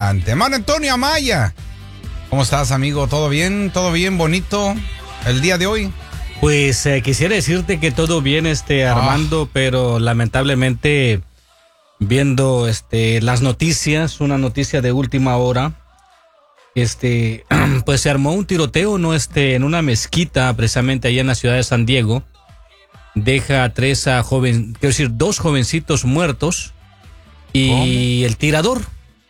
adelante. Hermano Antonio Amaya, ¿cómo estás, amigo? ¿Todo bien? ¿Todo bien? ¿Bonito el día de hoy? Pues quisiera decirte que todo bien, Armando, pero lamentablemente viendo las noticias, una noticia de última hora, pues se armó un tiroteo, ¿no? En una mezquita, precisamente allá en la ciudad de San Diego. Deja a dos jovencitos muertos y el tirador.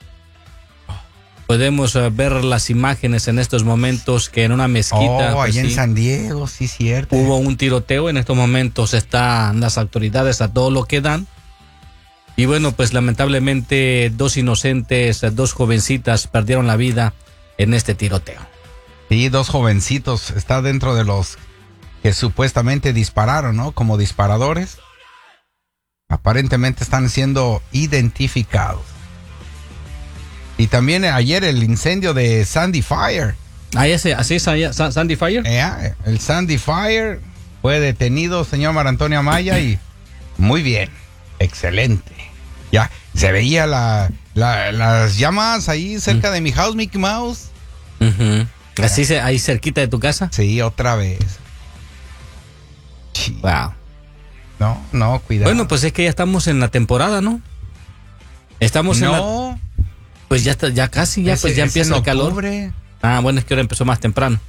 Podemos ver las imágenes en estos momentos que en una mezquita. Pues allá en San Diego, sí, cierto. Hubo un tiroteo. En estos momentos están las autoridades a todo lo que dan. Y bueno, pues lamentablemente dos jovencitas perdieron la vida en este tiroteo. Sí, dos jovencitos. Está dentro de los que supuestamente dispararon, ¿no? Como disparadores. Aparentemente están siendo identificados. Y también ayer el incendio de Sandy Fire. ¿Así es Sandy Fire? El Sandy Fire fue detenido, señor Mar Antonio Amaya, y muy bien, excelente. Ya, se veía las llamas ahí cerca de mi house, Mickey Mouse. Uh-huh. ¿Así ahí cerquita de tu casa? Sí, otra vez. Wow. No, cuidado. Bueno, pues es que ya estamos en la temporada, ¿no? Pues ya está, ya casi, pues ya empieza el calor. Bueno, es que ahora empezó más temprano.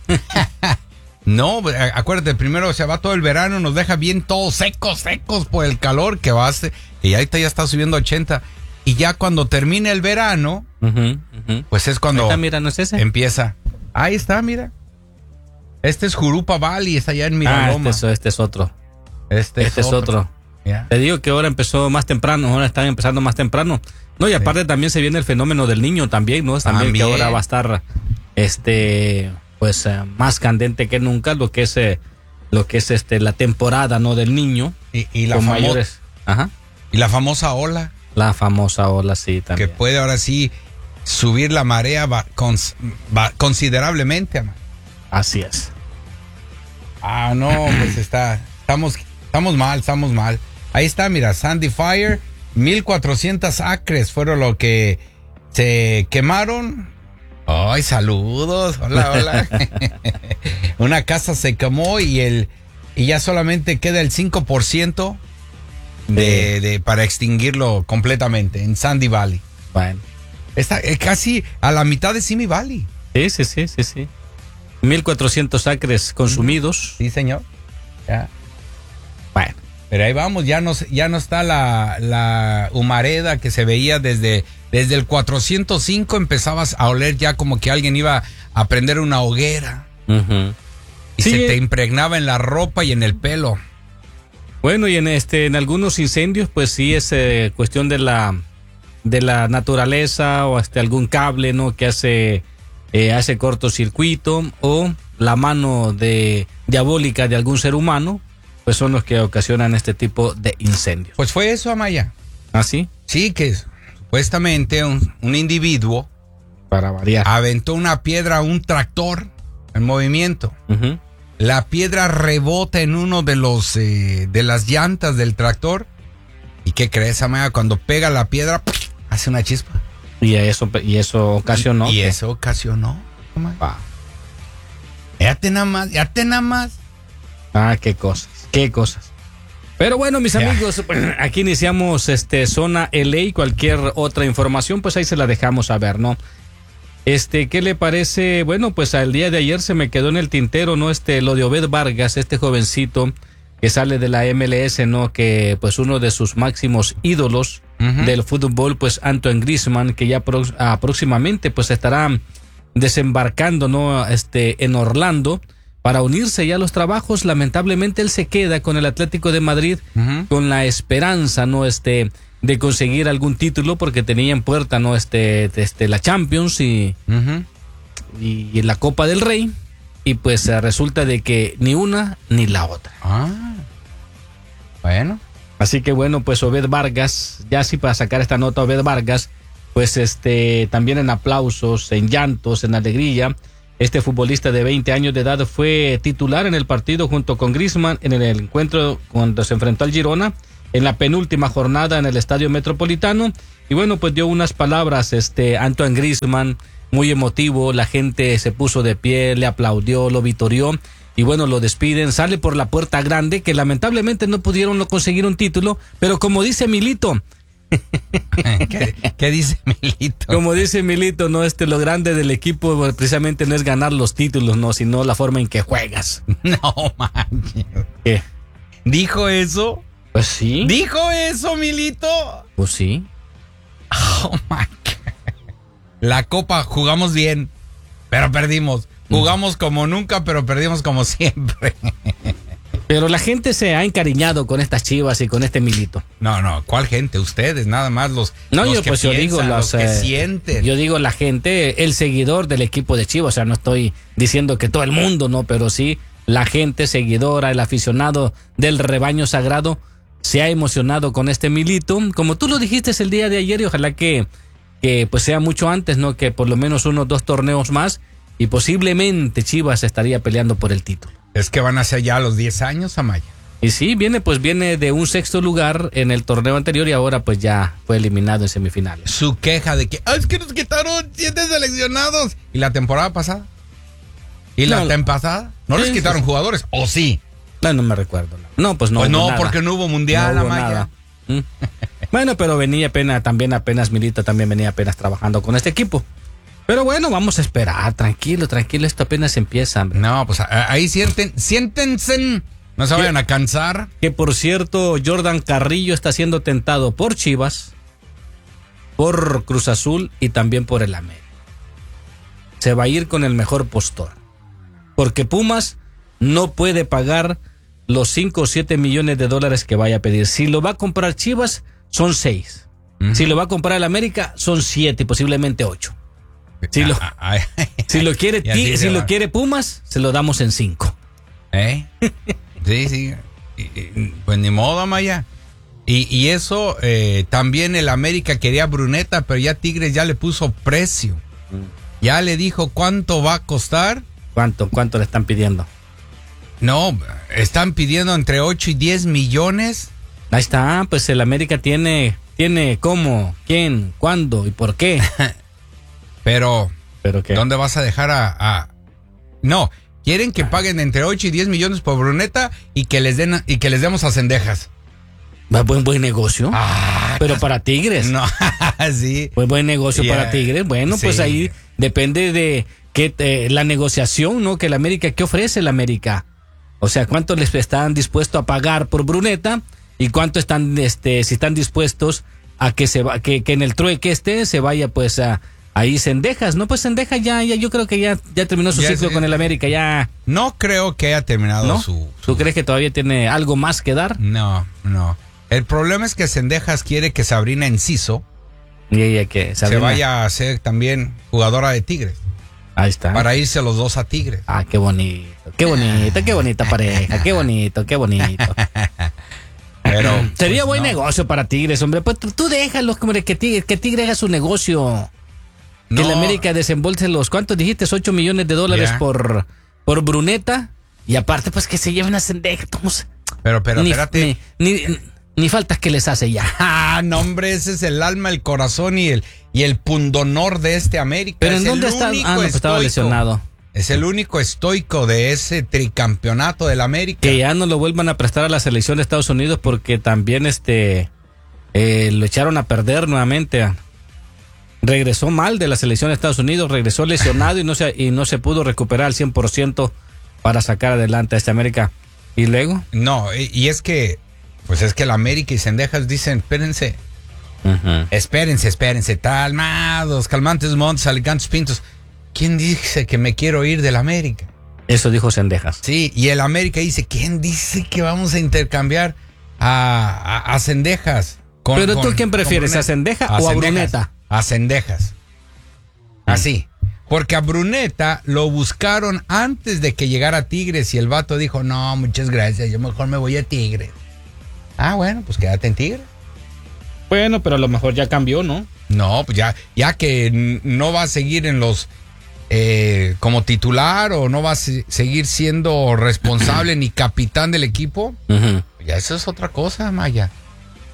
No, acuérdate, primero se va todo el verano, nos deja bien todos secos por el calor que va a hacer. Y ahorita ya está subiendo 80. Y ya cuando termine el verano, pues es cuando ahorita, mira, ¿no es ese? Empieza. Ahí está, mira. Este es Jurupa Valley, está allá en Miraloma. Este es otro. Este es otro. Yeah. Te digo que ahora empezó más temprano, ahora están empezando más temprano. No, y aparte también se viene el fenómeno del niño también, ¿no? También que ahora va a estar pues más candente que nunca lo que es la temporada, ¿no? Del niño. Y la y la famosa ola. La famosa ola, sí, también. Que puede ahora sí subir la marea considerablemente. Así es. No, pues estamos mal. Ahí está, mira, Sandy Fire, 1,400 acres fueron lo que se quemaron. ¡Ay, saludos! Hola. Una casa se quemó y ya solamente queda el 5% para extinguirlo completamente en Sandy Valley. Bueno. Está casi a la mitad de Simi Valley. Sí. 1,400 acres consumidos. Sí, señor. Ya. Bueno. Pero ahí vamos, ya no está la humareda que se veía desde el 405, empezabas a oler ya como que alguien iba a prender una hoguera. Uh-huh. Y se te impregnaba en la ropa y en el pelo. Bueno, y en algunos incendios, pues sí es cuestión de la naturaleza o algún cable, ¿no? Que hace cortocircuito, o la mano diabólica de algún ser humano, pues son los que ocasionan este tipo de incendios. Pues fue eso, Amaya. ¿Ah, sí? Sí, que supuestamente un individuo, para variar, aventó una piedra a un tractor en movimiento. Uh-huh. La piedra rebota en uno de las llantas del tractor. ¿Y qué crees, Amaya? Cuando pega la piedra, hace una chispa. Y eso ocasionó. Y eso ocasionó. Fíjate nada más. Qué cosas. Pero bueno, mis amigos, aquí iniciamos Zona LA. Cualquier otra información, pues ahí se la dejamos saber, ¿no? ¿Qué le parece? Bueno, pues al día de ayer se me quedó en el tintero, ¿no? Lo de Obed Vargas, este jovencito que sale de la MLS, ¿no? Que pues uno de sus máximos ídolos del fútbol, pues Antoine Griezmann, que ya próximamente pues estará desembarcando, ¿no? En Orlando para unirse ya a los trabajos. Lamentablemente él se queda con el Atlético de Madrid con la esperanza, ¿no? De conseguir algún título, porque tenía en puerta, ¿no? La Champions y la Copa del Rey, y pues resulta de que ni una ni la otra. Bueno. Así que bueno, pues Obed Vargas, ya sí, para sacar esta nota, Obed Vargas, pues también en aplausos, en llantos, en alegría. Este futbolista de 20 años de edad fue titular en el partido junto con Griezmann en el encuentro cuando se enfrentó al Girona, en la penúltima jornada en el Estadio Metropolitano. Y bueno, pues dio unas palabras, Antoine Griezmann, muy emotivo, la gente se puso de pie, le aplaudió, lo vitorió. Y bueno, lo despiden, sale por la puerta grande, que lamentablemente no pudieron conseguir un título, pero como dice Milito... ¿Qué dice Milito? Como dice Milito, no, lo grande del equipo precisamente no es ganar los títulos, no, sino la forma en que juegas. No manches. ¿Qué? ¿Dijo eso? Pues sí. ¿Dijo eso, Milito? Pues sí. Oh my God. La copa jugamos bien, pero perdimos. Jugamos como nunca, pero perdimos como siempre. Pero la gente se ha encariñado con estas Chivas y con este Milito. No, ¿cuál gente? Ustedes, nada más los yo que pues piensan, yo digo los que sienten. Yo digo la gente, el seguidor del equipo de Chivas, o sea, no estoy diciendo que todo el mundo, no, pero sí la gente seguidora, el aficionado del rebaño sagrado se ha emocionado con este Milito, como tú lo dijiste el día de ayer, y ojalá que pues sea mucho antes, ¿no? Que por lo menos 1 o 2 torneos más y posiblemente Chivas estaría peleando por el título. Es que van hacia ya los 10 años, Amaya. Y sí, viene de un 6º lugar en el torneo anterior y ahora pues ya fue eliminado en semifinales. Su queja de que, es que nos quitaron 7 seleccionados. ¿Y la temporada pasada? ¿Y la temporada? ¿No les quitaron jugadores? ¿O sí? No me recuerdo. No, pues no. Pues no, nada. porque no hubo mundial, no hubo Amaya. Bueno, pero venía apenas Milito también venía apenas trabajando con este equipo. Pero bueno, vamos a esperar, tranquilo, esto apenas empieza, hombre. No, pues ahí siéntense, no se vayan a cansar. Que por cierto, Jordan Carrillo está siendo tentado por Chivas, por Cruz Azul y también por el América. Se va a ir con el mejor postor, porque Pumas no puede pagar los 5 o 7 millones de dólares que vaya a pedir. Si lo va a comprar Chivas, son 6. Si lo va a comprar el América, son 7 y posiblemente 8. Si lo quiere Pumas, se lo damos en 5. Sí. Pues ni modo, Amaya. Y eso, también el América quería a Bruneta, pero ya Tigres ya le puso precio. Ya le dijo cuánto va a costar. ¿Cuánto le están pidiendo? No, están pidiendo entre 8 y 10 millones. Ahí está, pues el América tiene cómo, quién, cuándo y por qué. ¿Pero qué? ¿Dónde vas a dejar No, quieren que paguen entre 8 y 10 millones por Bruneta y que les demos a Cendejas. Va buen negocio. Pero para Tigres. No, sí. Buen negocio para Tigres. Bueno, sí. Pues ahí depende de la negociación, ¿no? Que el América, ¿qué ofrece el América? O sea, ¿cuánto les están dispuestos a pagar por Bruneta? ¿Y cuánto están, si están dispuestos a que que en el trueque se vaya pues ahí Cendejas? No, pues Cendejas ya yo creo que ya terminó su ciclo con el América, ya. No creo que haya terminado. ¿No? ¿Tú crees que todavía tiene algo más que dar? No. El problema es que Cendejas quiere que Sabrina Enciso y ella que se vaya a ser también jugadora de Tigres. Ahí está. Para irse los dos a Tigres. Qué bonita pareja, qué bonito. Pero sería buen negocio para Tigres, hombre. Pues tú déjalo, hombre, que Tigre haga su negocio. Que el América desembolse ¿cuántos dijiste? 8 millones de dólares por Bruneta. Y aparte, pues que se lleven a Cendejas. Pero espérate. Ni faltas que les hace ya. No, hombre, ese es el alma, el corazón y el pundonor de este América. ¿Pero en dónde está? Pues estaba lesionado. Es el único estoico de ese tricampeonato del América. Que ya no lo vuelvan a prestar a la selección de Estados Unidos porque también lo echaron a perder nuevamente. Regresó mal de la selección de Estados Unidos, regresó lesionado y no se pudo recuperar al 100% para sacar adelante a este América. ¿Y luego? No, y es que el América y Cendejas dicen, espérense. Espérense, calmados, calmantes montes, alicantes pintos. ¿Quién dice que me quiero ir del América? Eso dijo Cendejas. Sí, y el América dice, ¿quién dice que vamos a intercambiar a Cendejas? ¿Pero tú quién prefieres, a Cendejas o a Bruneta? A Cendejas. Así. Porque a Bruneta lo buscaron antes de que llegara a Tigres y el vato dijo, no, muchas gracias, yo mejor me voy a Tigres. Bueno, pues quédate en Tigres. Bueno, pero a lo mejor ya cambió, ¿no? No, pues ya que no va a seguir en los como titular o no va a seguir siendo responsable ni capitán del equipo, ya eso es otra cosa, Maya.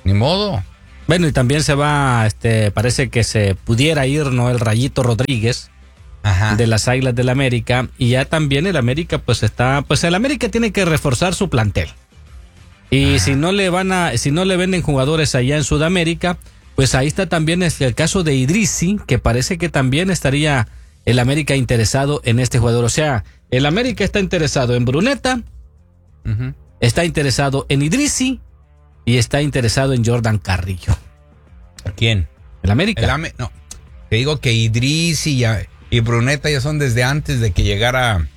Ni modo. Bueno, y también se va, parece que se pudiera ir, ¿no? El Rayito Rodríguez. Ajá. De las Águilas del América, y ya también el América el América tiene que reforzar su plantel. Y si no le venden jugadores allá en Sudamérica, pues ahí está también el caso de Idrissi, que parece que también estaría el América interesado en este jugador. O sea, el América está interesado en Bruneta, está interesado en Idrissi y está interesado en Jordan Carrillo. ¿Quién? El América. No, te digo que Idrissi y Bruneta ya son desde antes de que llegara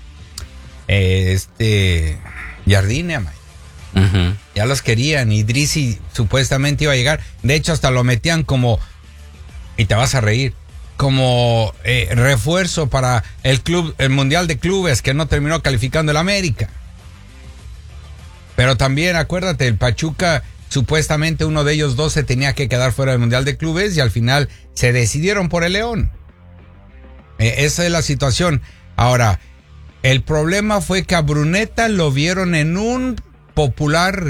Jardine, ya los querían. Idrissi supuestamente iba a llegar, de hecho hasta lo metían como, y te vas a reír, como refuerzo para el Mundial de Clubes que no terminó calificando el América. Pero también acuérdate, el Pachuca, supuestamente uno de ellos dos se tenía que quedar fuera del Mundial de Clubes y al final se decidieron por el León. Esa es la situación. Ahora, el problema fue que a Bruneta lo vieron en un popular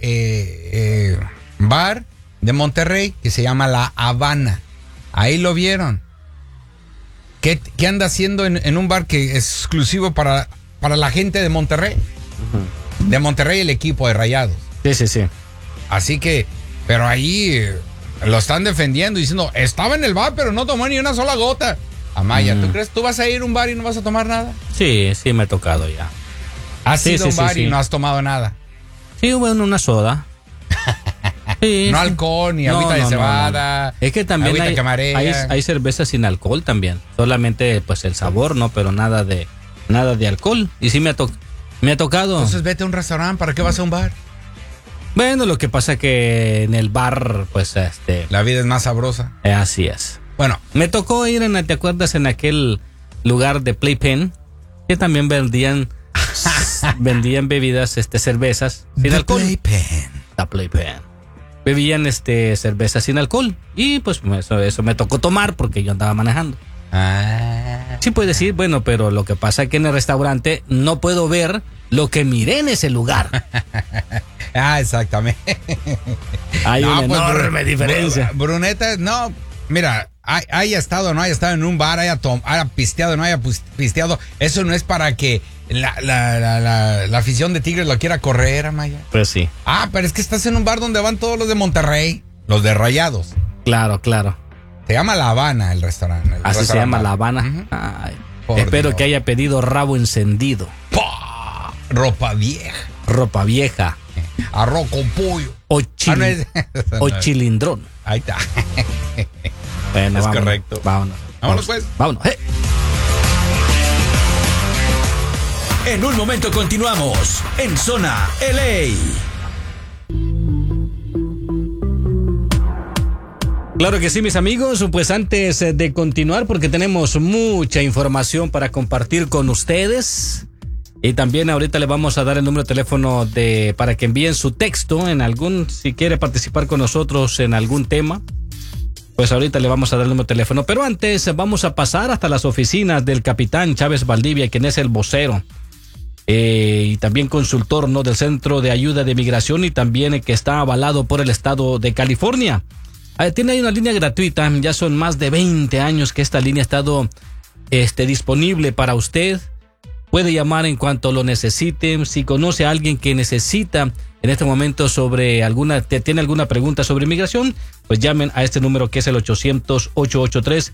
bar de Monterrey que se llama La Habana. Ahí lo vieron. ¿Qué anda haciendo en un bar que es exclusivo para la gente de Monterrey? De Monterrey, el equipo de Rayados. Sí. Así que, pero ahí lo están defendiendo diciendo, estaba en el bar pero no tomó ni una sola gota. Amaya, ¿tú crees? ¿Tú vas a ir a un bar y no vas a tomar nada? Sí, me ha tocado ya. ¿Has ido a un bar y no has tomado nada? Sí, bueno, una soda. Sí, no alcohol, ni agüita de cebada. No. Es que también hay cerveza sin alcohol también. Solamente pues el sabor, ¿no? Pero nada de alcohol. Y sí me ha tocado. Entonces vete a un restaurante, ¿para qué vas a un bar? Bueno, lo que pasa que en el bar, pues la vida es más sabrosa. Así es. Bueno, me tocó ir ¿te acuerdas? En aquel lugar de Playpen, que también vendían bebidas, cervezas sin alcohol. La Playpen. Bebían cervezas sin alcohol. Y pues eso me tocó tomar porque yo andaba manejando. Sí puedes ir, bueno, pero lo que pasa es que en el restaurante no puedo ver lo que miré en ese lugar. Exactamente. Hay una enorme diferencia. Bruneta, no, mira, haya estado o no haya estado en un bar, haya pisteado o no haya pisteado, eso no es para que la afición de Tigres lo quiera correr, Amaya. Pues sí. Pero es que estás en un bar donde van todos los de Monterrey, los de Rayados. Claro. Se llama La Habana el restaurante. Así se llama La Habana. Espero Dios que haya pedido rabo encendido. Ropa vieja. Arroz con pollo. O chilindrón. Ahí está. Bueno, es correcto. Vámonos pues. Vámonos. En un momento continuamos en Zona LA. Claro que sí, mis amigos, pues antes de continuar, porque tenemos mucha información para compartir con ustedes, y también ahorita le vamos a dar el número de teléfono para que envíen su texto si quiere participar con nosotros en algún tema, pues ahorita le vamos a dar el número de teléfono, pero antes vamos a pasar hasta las oficinas del capitán Chávez Valdivia, quien es el vocero, y también consultor, ¿no?, del Centro de Ayuda de Migración, y también que está avalado por el estado de California. Tiene ahí una línea gratuita, ya son más de 20 años que esta línea ha estado disponible para usted. Puede llamar en cuanto lo necesite. Si conoce a alguien que necesita en este momento tiene alguna pregunta sobre inmigración, pues llamen a este número que es el 800-883-1236.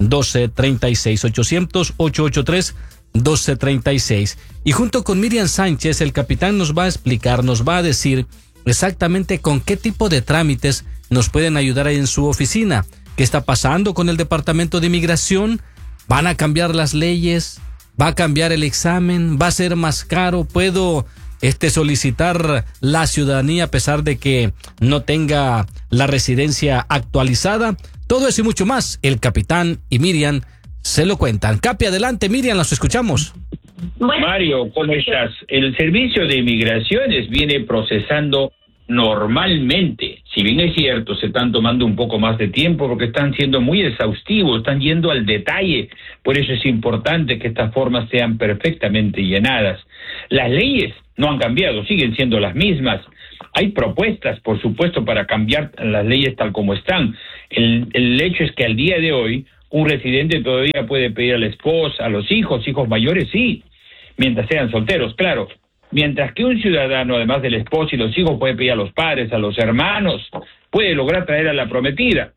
800-883-1236. Y junto con Miriam Sánchez, el capitán nos va a decir exactamente con qué tipo de trámites nos pueden ayudar ahí en su oficina. ¿Qué está pasando con el Departamento de Inmigración? ¿Van a cambiar las leyes? ¿Va a cambiar el examen? ¿Va a ser más caro? ¿Puedo solicitar la ciudadanía a pesar de que no tenga la residencia actualizada? Todo eso y mucho más, el capitán y Miriam se lo cuentan. Capi, adelante, Miriam, los escuchamos. Bueno. Mario, ¿cómo estás? El Servicio de Migraciones viene procesando normalmente. Si bien es cierto, se están tomando un poco más de tiempo porque están siendo muy exhaustivos, están yendo al detalle. Por eso es importante que estas formas sean perfectamente llenadas. Las leyes no han cambiado, siguen siendo las mismas. Hay propuestas, por supuesto, para cambiar las leyes tal como están. El hecho es que al día de hoy, un residente todavía puede pedir a la esposa, a los hijos mayores, sí, mientras sean solteros, claro. Mientras que un ciudadano, además del esposo y los hijos, puede pedir a los padres, a los hermanos, puede lograr traer a la prometida.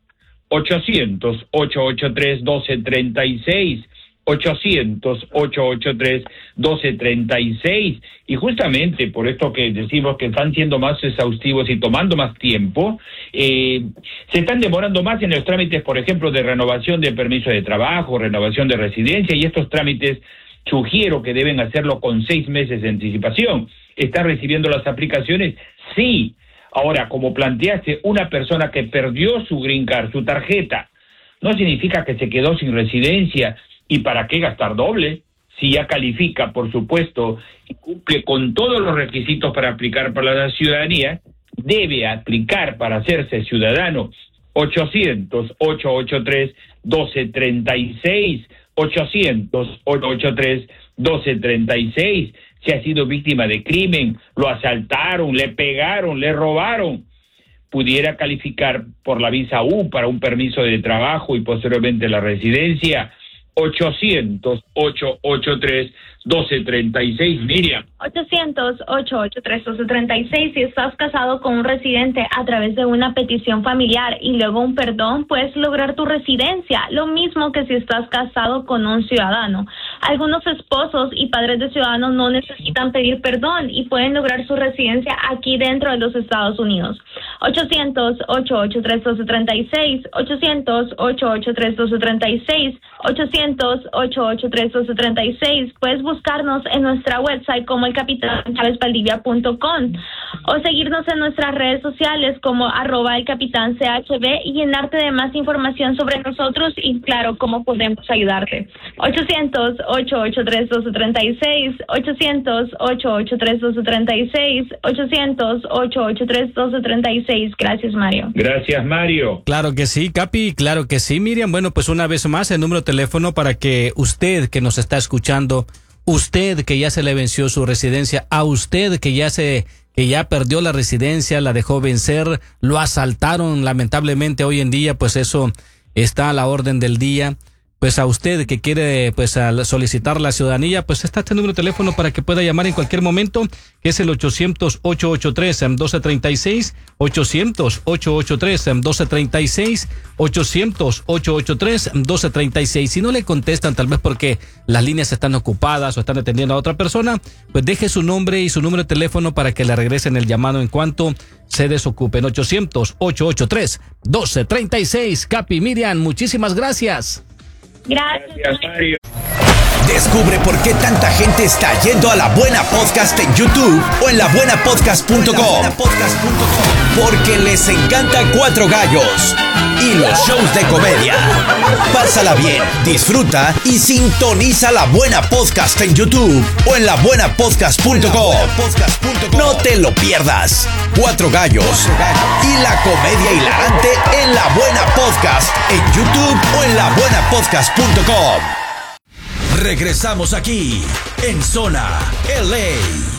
800-883-1236, 800-883-1236, y justamente por esto que decimos que están siendo más exhaustivos y tomando más tiempo, se están demorando más en los trámites, por ejemplo, de renovación de permiso de trabajo, renovación de residencia, y estos trámites sugiero que deben hacerlo con 6 meses de anticipación. ¿Está recibiendo las aplicaciones? Sí. Ahora, como planteaste, una persona que perdió su green card, su tarjeta, no significa que se quedó sin residencia. ¿Y para qué gastar doble? Si ya califica, por supuesto, y cumple con todos los requisitos para aplicar para la ciudadanía, debe aplicar para hacerse ciudadano. 800-883-1236, 800-883-1236. Si ha sido víctima de crimen, lo asaltaron, le pegaron, le robaron, pudiera calificar por la visa U para un permiso de trabajo y posteriormente la residencia. 800-883-1236, Miriam. 800-883-1236. Si estás casado con un residente a través de una petición familiar y luego un perdón, puedes lograr tu residencia, lo mismo que si estás casado con un ciudadano. Algunos esposos y padres de ciudadanos no necesitan pedir perdón y pueden lograr su residencia aquí dentro de los Estados Unidos. 800-883-1236, 800-883-1236, 800-883-1236. Puedes buscarnos en nuestra website como elcapitanchavesvaldivia.com o seguirnos en nuestras redes sociales como @elcapitanchb y llenarte de más información sobre nosotros y claro, cómo podemos ayudarte. 800-883-1236, 800-883-1236, 800-883-1236. Gracias, Mario. Gracias, Mario. Claro que sí, Capi, claro que sí, Miriam. Bueno, pues una vez más el número de teléfono para que usted que nos está escuchando, usted que ya se le venció su residencia, a usted que ya perdió la residencia, la dejó vencer, lo asaltaron lamentablemente hoy en día, pues eso está a la orden del día. Pues a usted que quiere pues al solicitar la ciudadanía, pues está este número de teléfono para que pueda llamar en cualquier momento, que es el 800-883-1236, 800-883-1236, 800-883-1236. Si no le contestan, tal vez porque las líneas están ocupadas o están atendiendo a otra persona, pues deje su nombre y su número de teléfono para que le regresen el llamado en cuanto se desocupen. 800-883-1236. Capi, Miriam, muchísimas gracias. Gracias, Mario. Descubre por qué tanta gente está yendo a La Buena Podcast en YouTube o en labuenapodcast.com. Porque les encanta Cuatro Gallos y los shows de comedia. Pásala bien, disfruta y sintoniza La Buena Podcast en YouTube o en labuenapodcast.com. No te lo pierdas. Cuatro Gallos y la comedia hilarante en La Buena Podcast en YouTube o en labuenapodcast.com. Regresamos aquí en Zona LA.